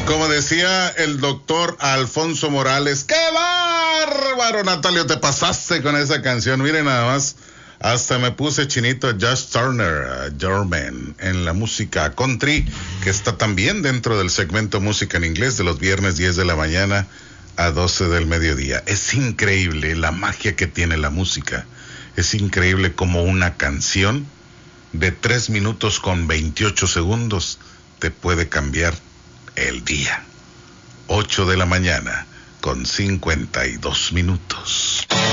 Como decía el doctor Alfonso Morales, ¡qué bárbaro, Natalio! Te pasaste con esa canción. Miren nada más, hasta me puse chinito Josh Turner, German, en la música country, que está también dentro del segmento Música en Inglés de los viernes 10 de la mañana a 12 del mediodía. Es increíble la magia que tiene la música. Es increíble como una canción de 3 minutos con 28 segundos te puede cambiar el día. 8 de la mañana con 52 minutos.